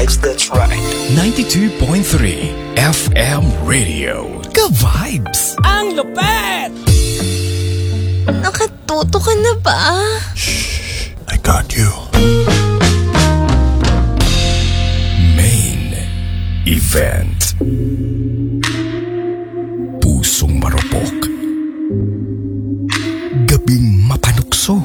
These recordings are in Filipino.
vibes, that's right. 92.3 FM Radio. Ka-vibes! Ang lupet! Nakatuto ka na ba? Shh, I got you. Main event. Pusong marupok. Gabing mapanukso.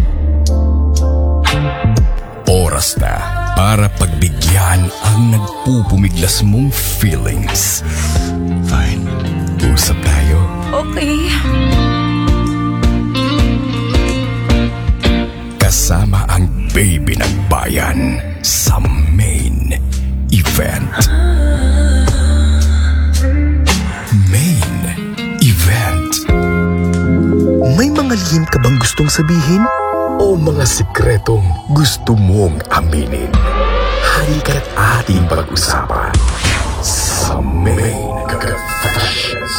Oras na para pagbigyan ang nagpupumiglas mong feelings. Fine. Usap tayo. Okay. Kasama ang baby ng bayan sa main event. Main event. May mga lihim ka bang gustong sabihin? O mga sikretong gusto mong aminin? Halika't ating pag-usapan sa Main Confessions.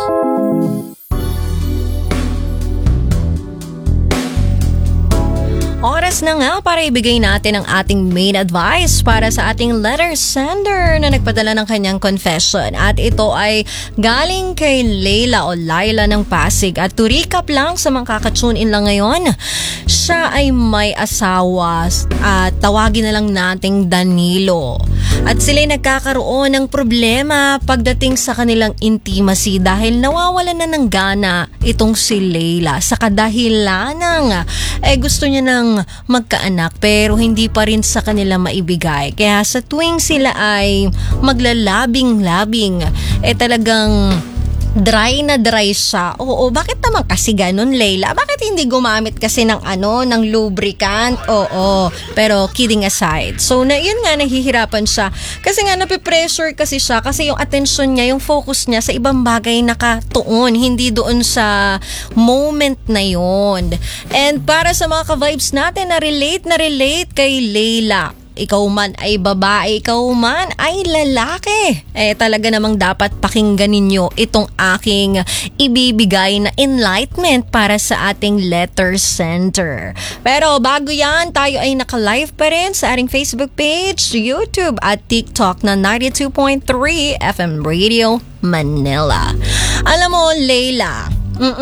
Oras na nga para ibigay natin ang ating main advice para sa ating letter sender na nagpadala ng kanyang confession. At ito ay galing kay Leila o Laila ng Pasig. At to recap lang sa mga kakatune in lang ngayon, siya ay may asawa at tawagin na lang nating Danilo. At sila'y nagkakaroon ng problema pagdating sa kanilang intimacy dahil nawawalan na ng gana itong si Leila sa kadahilan ng gusto niya ng magkaanak pero hindi pa rin sa kanila maibigay. Kaya sa tuwing sila ay maglalabing-labing, talagang dry na dry siya. Oo, bakit naman kasi ganun, Leila? Bakit hindi gumamit kasi ng ng lubricant? Oo, pero kidding aside. So, yun nga, nahihirapan siya. Kasi nga, napipressure kasi siya kasi yung attention niya, yung focus niya sa ibang bagay nakatuon, hindi doon sa moment na yun. And para sa mga ka-vibes natin na relate kay Leila, ikaw man ay babae, ikaw man ay lalaki, talaga namang dapat pakinggan ninyo itong aking ibibigay na enlightenment para sa ating letter sender. Pero bago yan, tayo ay naka-live pa rin sa ating Facebook page, YouTube at TikTok na 92.3 FM Radio Manila. Alam mo, Leila,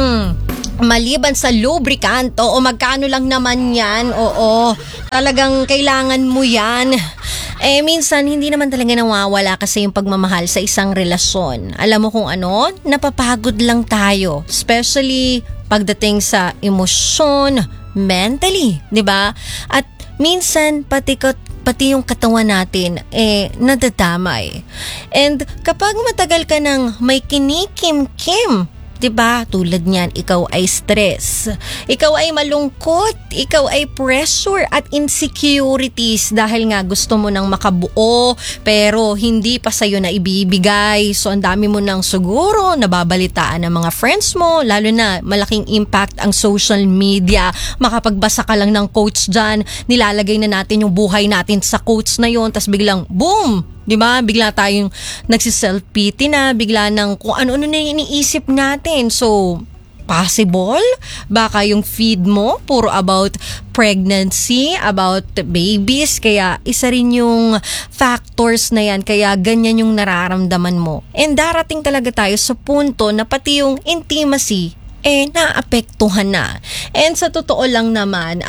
maliban sa lubricant, o magkano lang naman yan, talagang kailangan mo yan. Minsan hindi naman talaga nawawala kasi yung pagmamahal sa isang relasyon. Alam mo kung ano? Napapagod lang tayo, especially pagdating sa emosyon, mentally, 'di ba? At minsan pati yung katawan natin nadadamay. And kapag matagal ka nang may kinikim-kim, diba? Tulad niyan, ikaw ay stress, ikaw ay malungkot, ikaw ay pressure at insecurities dahil nga gusto mo nang makabuo pero hindi pa sa'yo na ibibigay. So ang dami mo nang siguro nababalitaan ng mga friends mo, lalo na malaking impact ang social media. Makapagbasa ka lang ng quotes dyan, nilalagay na natin yung buhay natin sa quotes na yon, tas biglang boom! Diba? Bigla tayong nagsiself-pity na, bigla ng kung ano-ano na iniisip natin. So, possible? Baka yung feed mo puro about pregnancy, about babies, kaya isa rin yung factors na yan, kaya ganyan yung nararamdaman mo. And darating talaga tayo sa punto na pati yung intimacy, naapektuhan na. And sa totoo lang naman,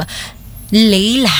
Leila,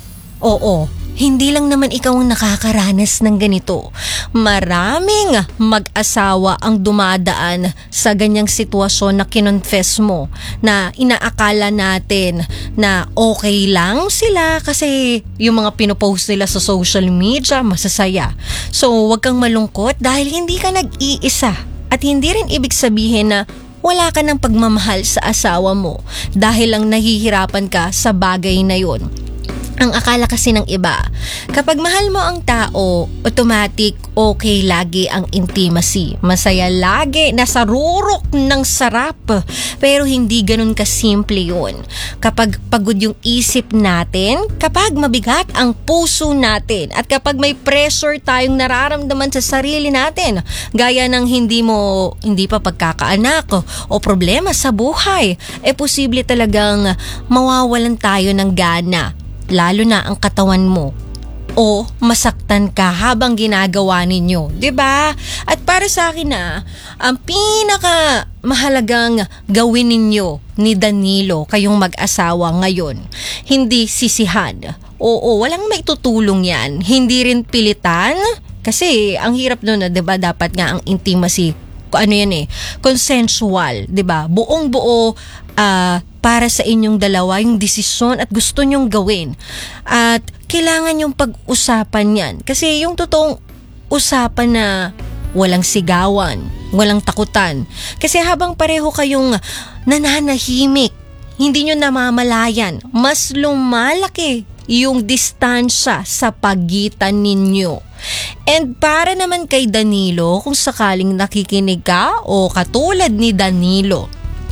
hindi lang naman ikaw ang nakakaranas ng ganito. Maraming mag-asawa ang dumadaan sa ganyang sitwasyon na kinonfess mo, na inaakala natin na okay lang sila kasi yung mga pinopost nila sa social media masasaya. So wag kang malungkot dahil hindi ka nag-iisa, at hindi rin ibig sabihin na wala ka ng pagmamahal sa asawa mo dahil lang nahihirapan ka sa bagay na yun. Ang akala kasi ng iba, kapag mahal mo ang tao, automatic okay lagi ang intimacy. Masaya lagi, nasa rurok ng sarap. Pero hindi ganun kasimple yun. Kapag pagod yung isip natin, kapag mabigat ang puso natin, at kapag may pressure tayong nararamdaman sa sarili natin, gaya ng hindi pa pagkakaanak o problema sa buhay, posible talagang mawawalan tayo ng gana. Lalo na ang katawan mo. o masaktan ka habang ginagawa ninyo, 'di ba? At para sa akin ang pinaka mahalagang gawin ninyo ni Danilo, kayong mag-asawa ngayon, hindi sisihan. Oo, walang maitutulong 'yan. Hindi rin pilitan kasi ang hirap noon, 'di ba? Dapat nga ang intimacy consensual, 'di ba? Buong-buo para sa inyong dalawa yung desisyon at gusto nyong gawin. At kailangan yung pag-usapan yan. Kasi yung totoong usapan na walang sigawan, walang takutan. Kasi habang pareho kayong nananahimik, hindi nyo namamalayan, mas lumalaki yung distansya sa pagitan ninyo. And para naman kay Danilo, kung sakaling nakikinig ka o katulad ni Danilo,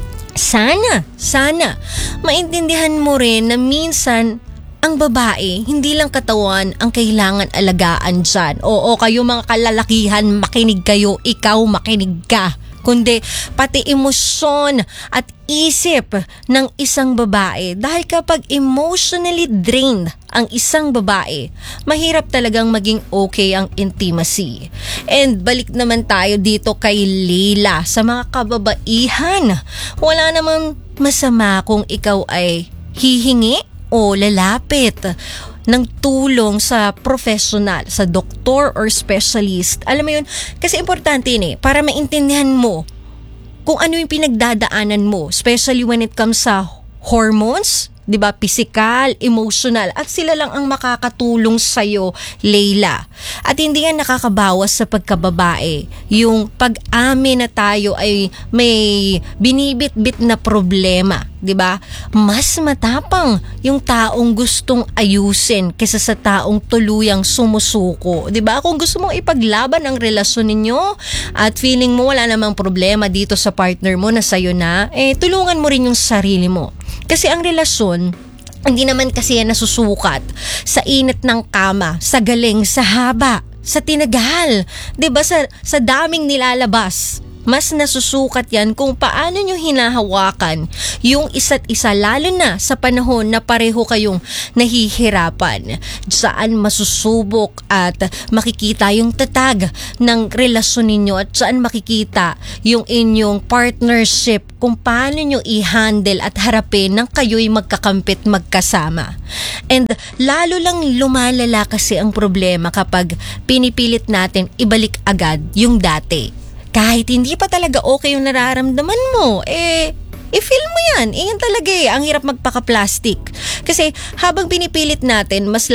sana maintindihan mo rin na minsan ang babae, hindi lang katawan ang kailangan alagaan dyan. Oo, kayo mga kalalakihan, makinig kayo, ikaw makinig ka. Kundi pati emosyon at isip ng isang babae. Dahil kapag emotionally drained ang isang babae, mahirap talagang maging okay ang intimacy. And balik naman tayo dito kay Leila sa mga kababaihan. Wala namang masama kung ikaw ay hihingi o lalapit ng tulong sa professional, sa doktor or specialist. Alam mo yun, kasi importante yun para maintindihan mo kung ano yung pinagdadaanan mo, especially when it comes sa hormones, 'di ba? Physical, emotional, at sila lang ang makakatulong sa iyo, Leila. At hindi yan nakakabawas sa pagkababae. Yung pag-amin na tayo ay may binibit-bit na problema, 'di ba? Mas matapang yung taong gustong ayusin kaysa sa taong tuluyang sumusuko, 'di ba? Kung gusto mong ipaglaban ang relasyon ninyo at feeling mo wala namang problema dito sa partner mo na sa'yo na, tulungan mo rin yung sarili mo. Kasi ang relasyon, hindi naman kasi yan nasusukat sa init ng kama, sa galing, sa haba, sa tinagal, 'di ba? Sa daming nilalabas. Mas nasusukat yan kung paano nyo hinahawakan yung isa't isa, lalo na sa panahon na pareho kayong nahihirapan. Saan masusubok at makikita yung tatag ng relasyon ninyo at saan makikita yung inyong partnership kung paano nyo i-handle at harapin nang kayo'y magkakampit magkasama. And lalo lang lumalala kasi ang problema kapag pinipilit natin ibalik agad yung dati. Kahit hindi pa talaga okay yung nararamdaman mo, i-feel mo yan. Yan talaga ang hirap magpaka-plastic. Kasi habang pinipilit natin, mas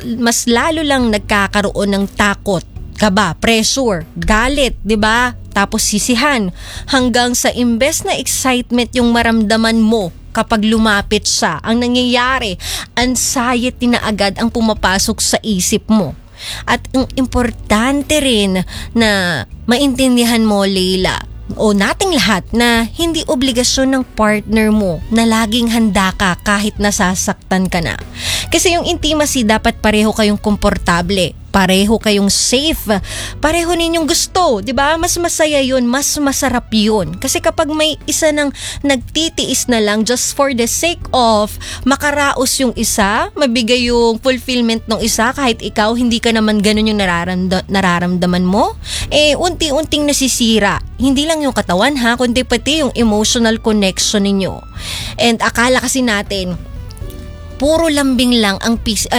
lalo lang nagkakaroon ng takot, kaba, pressure, galit, 'di ba? Tapos sisihan, hanggang sa imbes na excitement yung maramdaman mo kapag lumapit siya, ang nangyayari, anxiety na agad ang pumapasok sa isip mo. At ang importante rin na maintindihan mo, Leila, o nating lahat, na hindi obligasyon ng partner mo na laging handa ka kahit nasasaktan ka na. Kasi yung intimacy, dapat pareho kayong komportable, pareho kayong safe, pareho ninyong gusto, 'di ba? Mas masaya 'yun, mas masarap 'yun. Kasi kapag may isa nang nagtitiis na lang just for the sake of makaraos yung isa, mabigay yung fulfillment ng isa kahit ikaw hindi ka naman ganun yung nararamdaman mo, unti-unting nasisira. Hindi lang yung katawan kundi pati yung emotional connection ninyo. And akala kasi natin puro lambing lang ang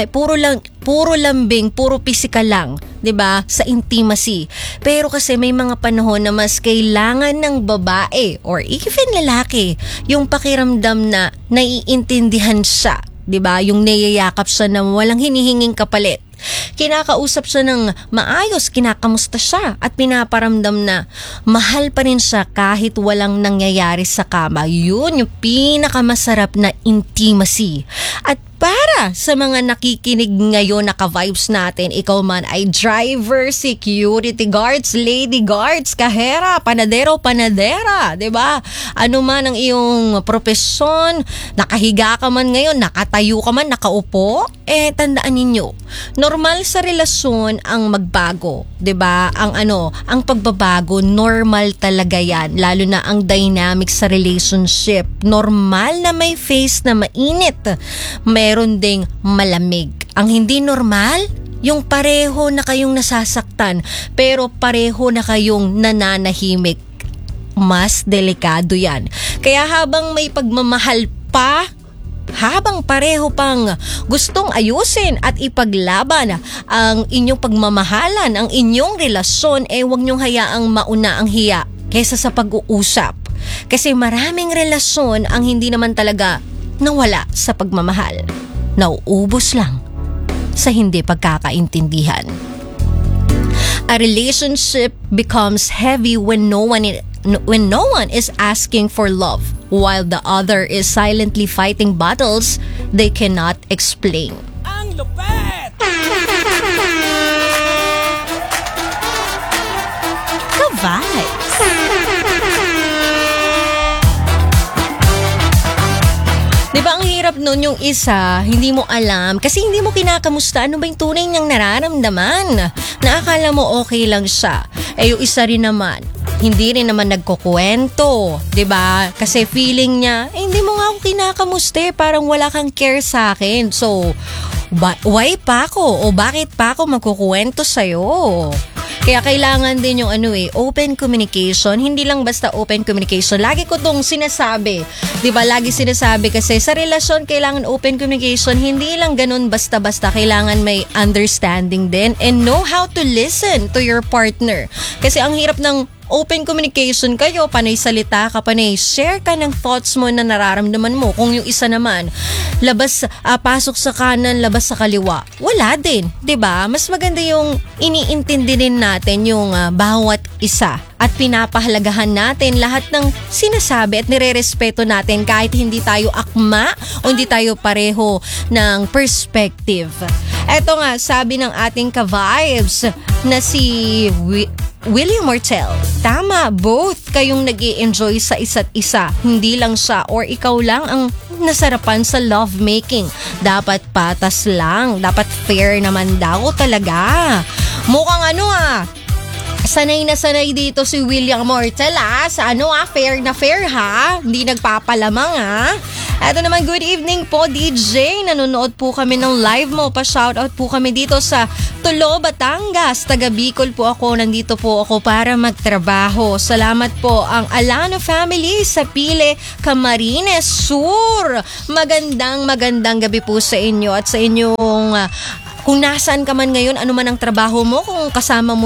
puro physical lang, 'di ba? Sa intimacy. Pero kasi may mga panahon na mas kailangan ng babae or even lalaki yung pakiramdam na naiintindihan siya, 'di ba? Yung niyayakap siya na walang hinihinging kapalit. Kinakausap siya ng maayos, kinakamusta siya at pinaparamdam na mahal pa rin siya kahit walang nangyayari sa kama. Yun yung pinakamasarap na intimacy. At para sa mga nakikinig ngayon, naka-vibes natin, ikaw man ay driver, security guards, lady guards, kahera, panadero, panadera, 'di ba? Ano man ang iyong profesyon, nakahiga ka man ngayon, nakatayo ka man, nakaupo, tandaan ninyo, normal sa relasyon ang magbago, 'di ba? Ang pagbabago, normal talaga 'yan, lalo na ang dynamic sa relationship. Normal na may phase na mainit, meron ding malamig. Ang hindi normal, yung pareho na kayong nasasaktan pero pareho na kayong nananahimik. Mas delikado yan. Kaya habang may pagmamahal pa, habang pareho pang gustong ayusin at ipaglaban ang inyong pagmamahalan, ang inyong relasyon, huwag niyong hayaang mauna ang hiya kaysa sa pag-uusap. Kasi maraming relasyon ang hindi naman talaga nawala sa pagmamahal. Nauubos lang sa hindi pagkakaintindihan. A relationship becomes heavy when no one is asking for love, while the other is silently fighting battles they cannot explain. Ang lupet! Ka-vibes! Diba ang hirap nun yung isa, hindi mo alam, kasi hindi mo kinakamusta ano ba yung tunay niyang nararamdaman. Naakala mo okay lang siya. Yung isa rin naman, hindi rin naman nagkukwento, 'di ba? Kasi feeling niya, hindi mo nga ako kinakamusta, parang wala kang care sa akin. So, why pa ako? O bakit pa ako magkukwento sa'yo? Kaya kailangan din yung open communication. Hindi lang basta open communication. Lagi ko tong sinasabi. 'Di ba? Lagi sinasabi kasi sa relasyon kailangan open communication. Hindi lang ganun basta-basta. Kailangan may understanding din and know how to listen to your partner. Kasi ang hirap ng open communication kayo, panay salita ka, panay share ka ng thoughts mo na nararamdaman mo. Kung yung isa naman, pasok sa kanan, labas sa kaliwa, wala din, 'di ba? Mas maganda yung iniintindi din natin yung bawat isa at pinapahalagahan natin lahat ng sinasabi at nirerespeto natin kahit hindi tayo akma o hindi tayo pareho ng perspective. Eto nga, sabi ng ating ka-vibes na si William Martel, tama, both kayong nag-i-enjoy sa isa't isa. Hindi lang siya or ikaw lang ang nasarapan sa lovemaking. Dapat patas lang. Dapat fair naman daw talaga. Mukhang sanay na sanay dito si William Martel sa fair na fair ha. Hindi nagpapalamang ha. Eto naman, good evening po DJ. Nanonood po kami ng live mo. Pa-shoutout po kami dito sa Tulo, Batangas. Taga Bicol po ako. Nandito po ako para magtrabaho. Salamat po ang Alano family sa Pile, Camarines Sur. Magandang gabi po sa inyo at sa inyong kung nasaan ka man ngayon, ano man ang trabaho mo, kung kasama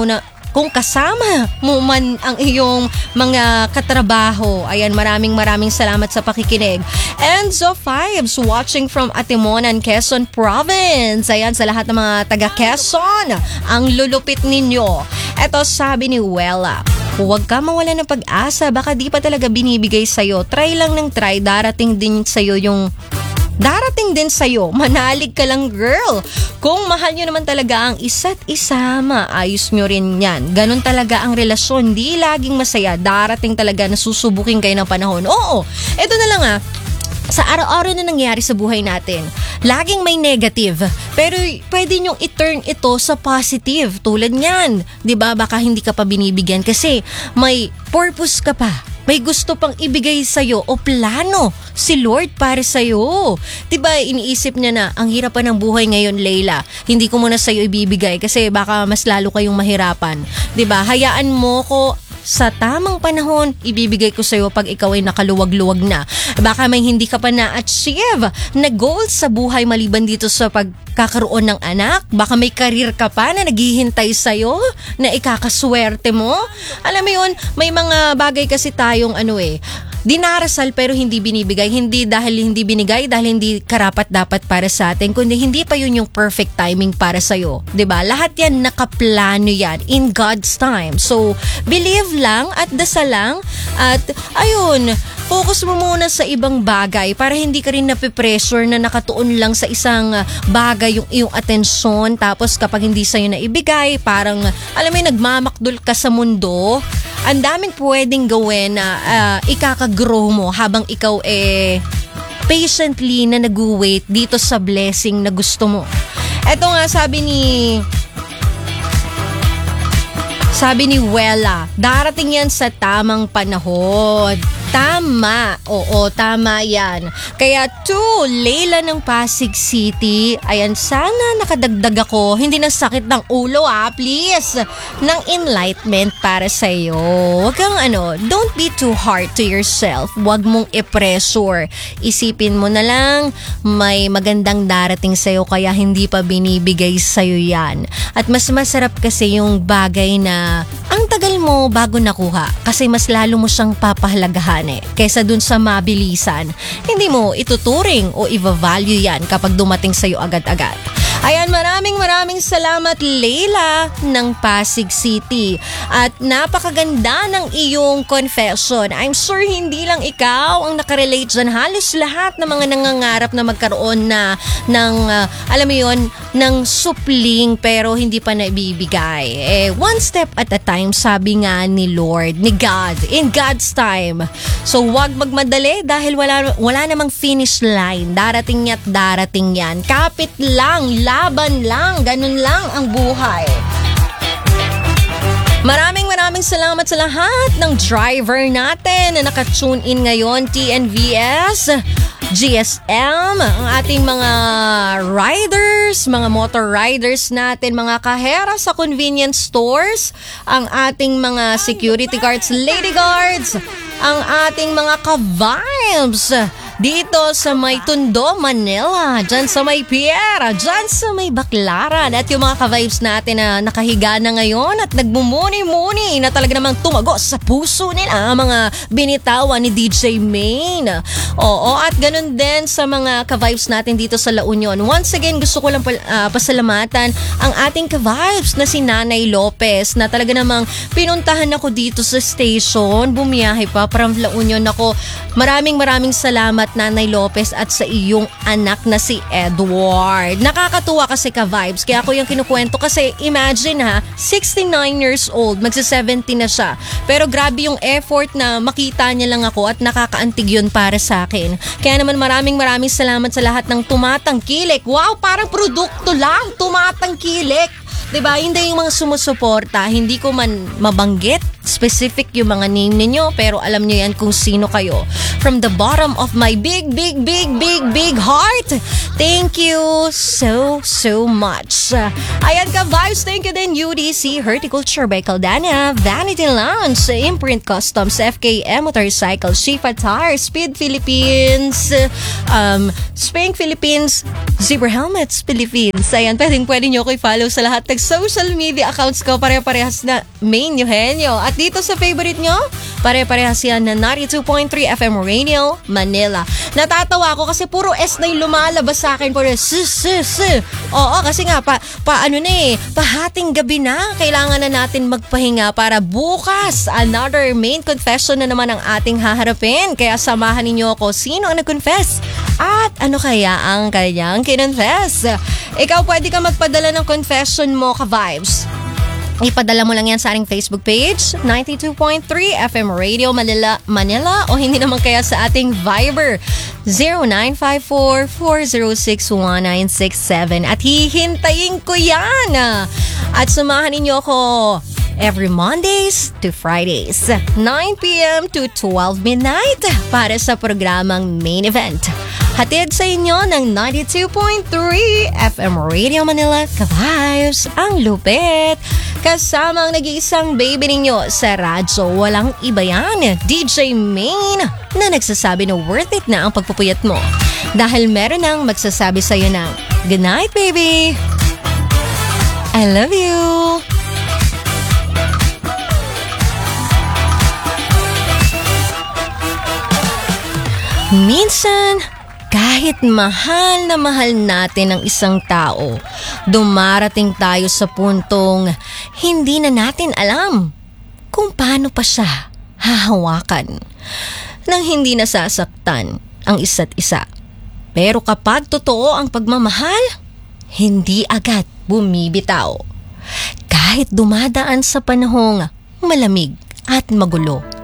mo man ang iyong mga katrabaho. Ayan, maraming salamat sa pakikinig. Enzo Fives watching from Atimonan, Quezon Province. Ayan, sa lahat ng mga taga Quezon, ang lulupit ninyo. Eto, sabi ni Wella, huwag ka mawala ng pag-asa, baka di pa talaga binibigay sa'yo. Try lang ng try, darating din sa'yo. Manalig ka lang, girl. Kung mahal nyo naman talaga ang isa't isa, maayos nyo rin yan. Ganon talaga ang relasyon. Di laging masaya. Darating talaga na susubukin kayo ng panahon. Oo, eto na lang sa araw-araw na nangyayari sa buhay natin, laging may negative. Pero pwede nyong i-turn ito sa positive. Tulad niyan, 'di ba? Baka hindi ka pa binibigyan kasi may purpose ka pa. May gusto pang ibigay sa'yo o plano si Lord para sa'yo. 'Di ba, iniisip niya na ang hirap pa ng buhay ngayon, Leila. Hindi ko muna sa'yo ibibigay kasi baka mas lalo kayong mahirapan. 'Di ba? Hayaan mo ko sa tamang panahon, ibibigay ko sa'yo pag ikaw ay nakaluwag-luwag na. Baka may hindi ka pa na-achieve na goals sa buhay maliban dito sa pagkakaroon ng anak. Baka may career ka pa na naghihintay sa'yo na ikakaswerte mo. Alam mo yun, may mga bagay kasi tayong dinarasal pero hindi binibigay. Hindi dahil hindi binigay, dahil hindi karapat-dapat para sa atin, kundi hindi pa yun yung perfect timing para sa'yo. 'Di ba? Lahat yan nakaplano yan in God's time. So, believe lang at dasal lang at ayun, focus mo muna sa ibang bagay para hindi ka rin napipressure na nakatuon lang sa isang bagay yung iyong atensyon. Tapos kapag hindi sa'yo naibigay, parang alam mo yun, nagmamakdol ka sa mundo. Ang daming pwedeng gawin na ikaka-grow mo habang ikaw patiently na nag-wait dito sa blessing na gusto mo. Eto nga, sabi ni Wella, darating yan sa tamang panahon. Tama. Oo, tama yan. Kaya to Leila ng Pasig City, ayan, sana nakadagdag ako. Hindi na sakit ng ulo please. Ng enlightenment para sa'yo. Huwag kang don't be too hard to yourself. Huwag mong i-pressure. Isipin mo na lang, may magandang darating sa'yo kaya hindi pa binibigay sa'yo yan. At mas masarap kasi yung bagay na ang tagal mo bago nakuha kasi mas lalo mo siyang papahalagahan kaysa dun sa mabilisan. Hindi mo ituturing o i-value yan kapag dumating sa'yo agad-agad. Ayan, maraming salamat Leila ng Pasig City. At napakaganda ng iyong confession. I'm sure hindi lang ikaw ang nakarelate dyan. Halos lahat ng mga nangangarap na magkaroon ng alam mo yun, ng supling pero hindi pa naibibigay. One step at a time, sabi nga ni Lord, ni God, in God's time. So wag magmadali dahil wala namang finish line. Darating at darating yan. Kapit lang, laban lang, ganun lang ang buhay. Maraming salamat sa lahat ng driver natin na naka-tune in ngayon. TNVS, GSM, ang ating mga riders, mga motor riders natin, mga kahera sa convenience stores, ang ating mga security guards, lady guards, ang ating mga ka-vibes dito sa may Tondo, Manila, dyan sa may Piera, dyan sa may Baclaran, at yung mga ka-vibes natin na nakahiga na ngayon at nagmumuni-muni na talaga namang tumagos sa puso nila ang mga binitawan ni DJ Maine. Oo, at ganun din sa mga ka-vibes natin dito sa La Union. Once again, gusto ko lang pasalamatan ang ating ka-vibes na si Nanay Lopez na talaga namang pinuntahan ako dito sa station. Bumiyahe pa from La Union ako. Maraming salamat Nanay Lopez at sa iyong anak na si Edward. Nakakatuwa kasi ka-vibes. Kaya ako yung kinukwento kasi imagine 69 years old, magsa-70 na siya. Pero grabe yung effort na makita niya lang ako at nakakaantig yun para sa akin. Kaya naman maraming salamat sa lahat ng tumatangkilik. Wow, parang produkto lang, tumatangkilik. Diba? Hindi yung mga sumusuporta. Hindi ko man mabanggit specific yung mga name ninyo, pero alam nyo yan kung sino kayo. From the bottom of my big heart, thank you so much. Ayan ka vibes, thank you din UDC Horticulture by Caldana, Vanity Lounge, Imprint Customs, FKM Motorcycle, Shifa Tires, Speed Philippines, Spank Philippines, Zebra Helmets Philippines. Ayan, pwede nyo ko i-follow sa lahat ng social media accounts ko. Pare-parehas na Maine Eugenio. At dito sa favorite nyo, pare-parehas yan na 92.3 FM Radio Manila. Natatawa ako kasi puro S na yung lumalabas sa akin. Puro Oo, kasi nga pahating gabi na. Kailangan na natin magpahinga para bukas another main confession na naman ang ating haharapin. Kaya samahan ninyo ako. Sino ang nag-confess? At ano kaya ang kanyang kinonfess? Ikaw pwede ka magpadala ng confession mo ka-vibes. Ipadala mo lang yan sa ating Facebook page, 92.3 FM Radio Manila o hindi naman kaya sa ating Viber, 0954-406-1967. At hihintayin ko yan. At samahan ninyo ako every Mondays to Fridays, 9 p.m. to 12 midnight para sa programang Main Event. Hatid sa inyo ng 92.3 FM Radio Manila, ka-vibes, ang lupit. Kasama ang nag-iisang baby ninyo sa radyo, walang iba yan, DJ Maine, na nagsasabi na worth it na ang pagpupuyat mo. Dahil meron nang magsasabi sa'yo ng, good night, baby. I love you. Minsan, kahit mahal na mahal natin ang isang tao, dumarating tayo sa puntong hindi na natin alam kung paano pa siya hahawakan nang hindi nasasaktan ang isa't isa. Pero kapag totoo ang pagmamahal, hindi agad bumibitaw. Kahit dumadaan sa panahong malamig at magulo.